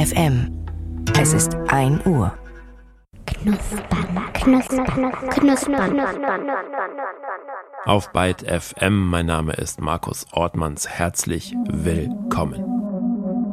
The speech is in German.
FM. Es ist 1 Uhr. Knuspern, knuspern, knuspern. Auf Byte FM, mein Name ist Markus Ortmanns. Herzlich willkommen.